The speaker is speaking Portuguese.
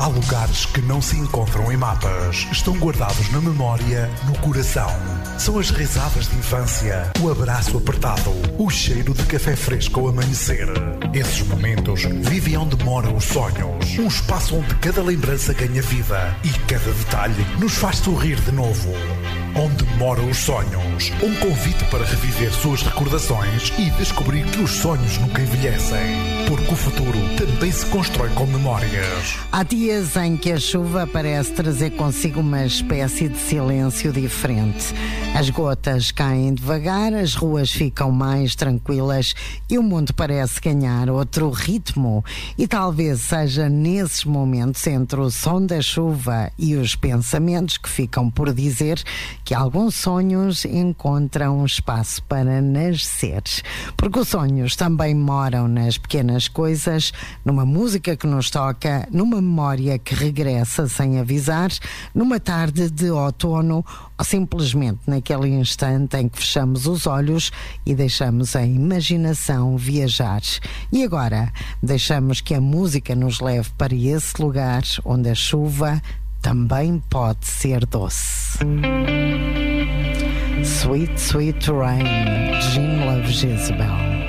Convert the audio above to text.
Há lugares que não se encontram em mapas. Estão guardados na memória, no coração. São as risadas de infância, o abraço apertado, o cheiro de café fresco ao amanhecer. Esses momentos vivem onde moram os sonhos. Um espaço onde cada lembrança ganha vida e cada detalhe nos faz sorrir de novo. Onde moram os sonhos. Um convite para reviver suas recordações e descobrir que os sonhos nunca envelhecem. Porque o futuro também se constrói com memórias. Há dias em que a chuva parece trazer consigo uma espécie de silêncio diferente. As gotas caem devagar, as ruas ficam mais tranquilas e o mundo parece ganhar outro ritmo. E talvez seja nesses momentos, entre o som da chuva e os pensamentos que ficam por dizer, que alguns sonhos encontram espaço para nascer. Porque os sonhos também moram nas pequenas coisas, numa música que nos toca, numa memória que regressa sem avisar, numa tarde de outono ou simplesmente naquele instante em que fechamos os olhos e deixamos a imaginação viajar. E agora, deixamos que a música nos leve para esse lugar onde a chuva também pode ser doce. Sweet, Sweet Rain, Gene Love Jezebel.